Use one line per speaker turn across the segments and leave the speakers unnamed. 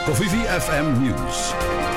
Kofifi FM News.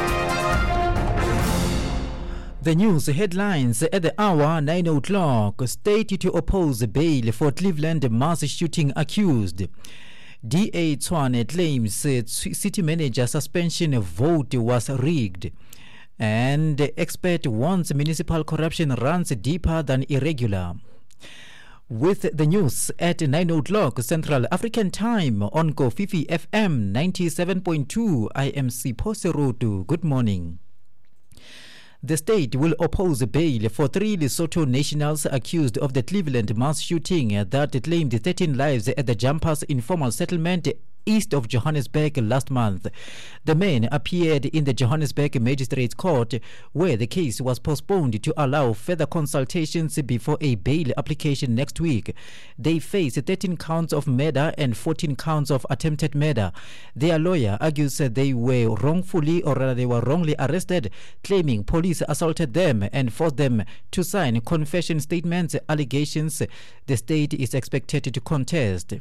The news headlines at the hour 9 o'clock. State to oppose bail for Cleveland mass shooting accused. DA Tshwane claims city manager suspension vote was rigged. And expert warns municipal corruption runs deeper than irregular. With the news at 9 o'clock Central African Time on Kofifi FM 97.2, I am Sipho Serotu. Good morning. The state will oppose bail for 3 Lesotho nationals accused of the Cleveland mass shooting that claimed 13 lives at the Jumpers informal settlement east of Johannesburg last month. The men appeared in the Johannesburg Magistrates Court, where the case was postponed to allow further consultations before a bail application next week. They face 13 counts of murder and 14 counts of attempted murder. Their lawyer argues they were wrongly arrested, claiming police assaulted them and forced them to sign confession statements. Allegations the state is expected to contest.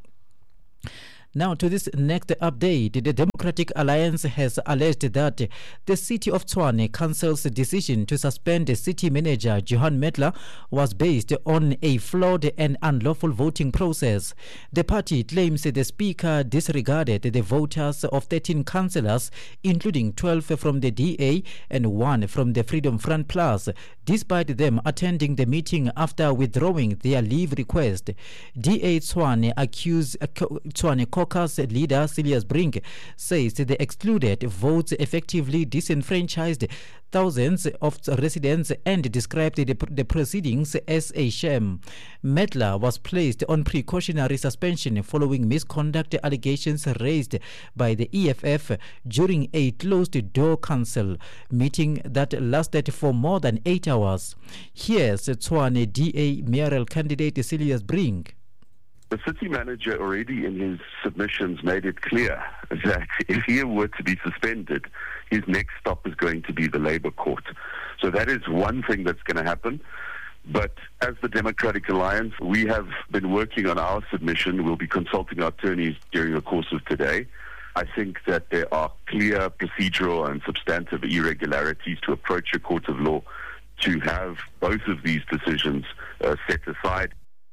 Now to this next update. The Democratic Alliance has alleged that the City of Tshwane Council's decision to suspend the city manager Johan Medler was based on a flawed and unlawful voting process. The party claims the Speaker disregarded the voters of 13 councillors, including 12 from the DA and 1 from the Freedom Front Plus, despite them attending the meeting after withdrawing their leave request. DA Tshwane accused Tshwane Caucus leader Silas Brink says the excluded votes effectively disenfranchised thousands of residents and described the proceedings as a sham. Medler was placed on precautionary suspension following misconduct allegations raised by the EFF during a closed-door council meeting that lasted for more than 8 hours. Here's Tshwane DA mayoral candidate Silas Brink.
The city manager already in his submissions made it clear that if he were to be suspended, his next stop is going to be the Labour Court. So that is one thing that's going to happen. But as the Democratic Alliance, we have been working on our submission. We'll be consulting our attorneys during the course of today. I think that there are clear procedural and substantive irregularities to approach a court of law to have both of these decisions set aside.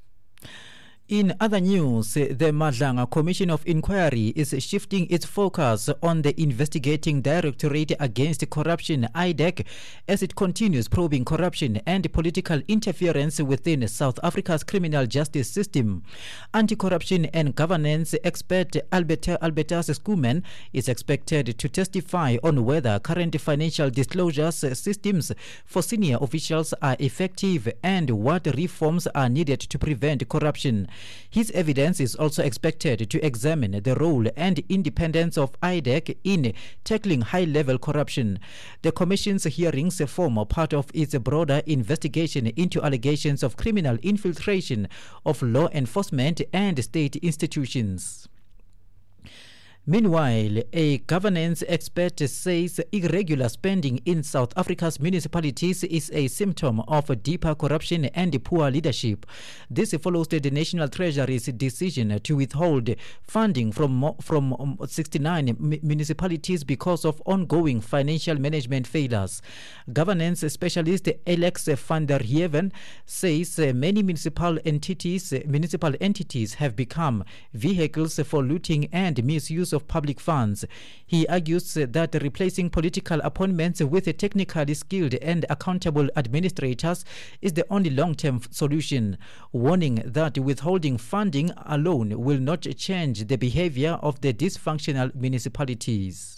In other news, the Madlanga Commission of Inquiry is shifting its focus on the Investigating Directorate Against Corruption, IDEC, as it continues probing corruption and political interference within South Africa's criminal justice system. Anti-corruption and governance expert Albertus Skuman is expected to testify on whether current financial disclosures systems for senior officials are effective and what reforms are needed to prevent corruption. His evidence is also expected to examine the role and independence of IDEC in tackling high-level corruption. The Commission's hearings form part of its broader investigation into allegations of criminal infiltration of law enforcement and state institutions. Meanwhile, a governance expert says irregular spending in South Africa's municipalities is a symptom of deeper corruption and poor leadership. This follows the National Treasury's decision to withhold funding from 69 municipalities because of ongoing financial management failures. Governance specialist Alex van der Heeven says many municipal entities have become vehicles for looting and misuse of public funds. He argues that replacing political appointments with technically skilled and accountable administrators is the only long-term solution, warning that withholding funding alone will not change the behavior of the dysfunctional municipalities.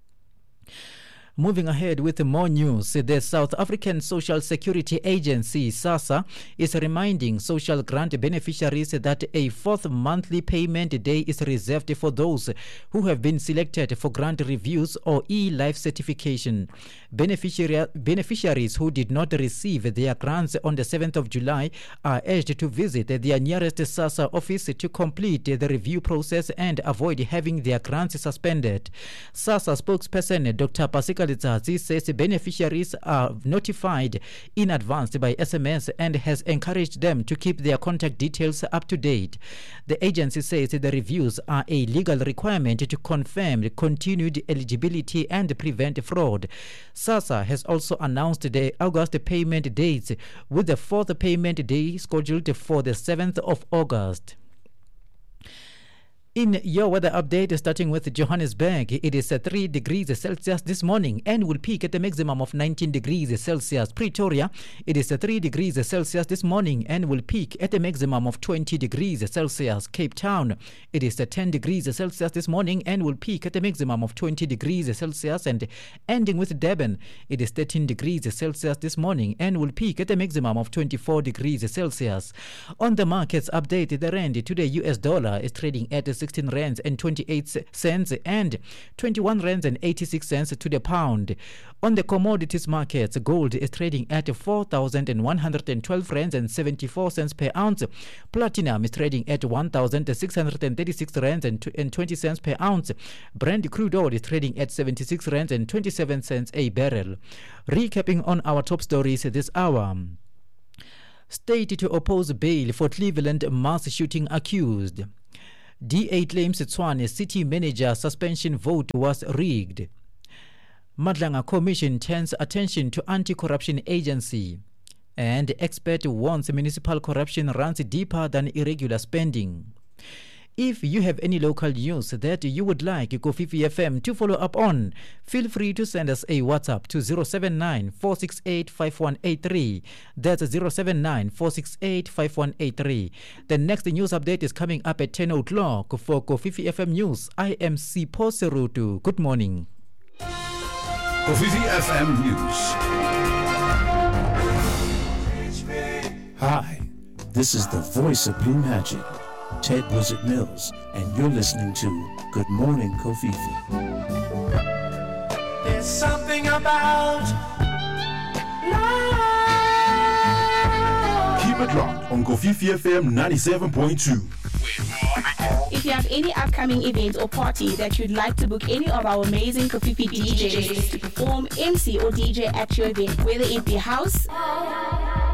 Moving ahead with more news, the South African Social Security Agency, SASSA, is reminding social grant beneficiaries that a fourth monthly payment day is reserved for those who have been selected for grant reviews or e-life certification. Beneficiaries who did not receive their grants on the 7th of July are urged to visit their nearest SASSA office to complete the review process and avoid having their grants suspended. SASSA spokesperson Dr. Pasika Letsatsi says the beneficiaries are notified in advance by SMS and has encouraged them to keep their contact details up to date. The agency says the reviews are a legal requirement to confirm continued eligibility and prevent fraud. SASSA has also announced the August payment dates, with the fourth payment day scheduled for the 7th of August. In your weather update, starting with Johannesburg, it is 3 degrees Celsius this morning and will peak at a maximum of 19 degrees Celsius. Pretoria, it is 3 degrees Celsius this morning and will peak at a maximum of 20 degrees Celsius. Cape Town, it is 10 degrees Celsius this morning and will peak at a maximum of 20 degrees Celsius. And ending with Durban, it is 13 degrees Celsius this morning and will peak at a maximum of 24 degrees Celsius. On the markets update, the rand to the US dollar is trading at 16 rands and 28 cents and 21 rands and 86 cents to the pound. On the commodities markets, gold is trading at 4,112 rands and 74 cents per ounce. Platinum is trading at 1,636 rands and 20 cents per ounce. Brent crude oil is trading at 76 rands and 27 cents a barrel. Recapping on our top stories this hour. State to oppose bail for Cleveland mass shooting accused. DA claims Tshwane city manager suspension vote was rigged. Madlanga Commission turns attention to anti-corruption agency. And expert warns municipal corruption runs deeper than irregular spending. If you have any local news that you would like Kofifi FM to follow up on, feel free to send us a WhatsApp to 079-468-5183. That's 079-468-5183. The next news update is coming up at 10 o'clock. For Kofifi FM News, I am Sipho Serutu. Good morning.
Kofifi FM News.
Hi, this is the voice of Blue Magic, Ted Wizard Mills, and you're listening to Good Morning Kofifi.
There's something about love.
Keep it locked on Kofifi FM 97.2.
If you have any upcoming event or party that you'd like to book any of our amazing Kofifi DJs to perform, MC or DJ at your event, whether it be house,